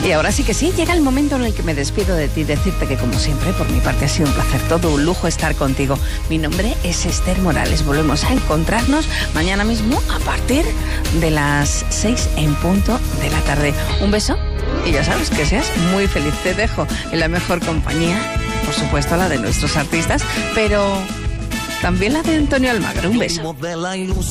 Y ahora sí que sí, llega el momento en el que me despido de ti, decirte que como siempre, por mi parte ha sido un placer, todo un lujo estar contigo. Mi nombre es Esther Morales, volvemos a encontrarnos mañana mismo a partir de las 6 en punto de la tarde. Un beso y ya sabes, que seas muy feliz. Te dejo en la mejor compañía, por supuesto la de nuestros artistas, pero también la de Antonio Almagro. Un beso.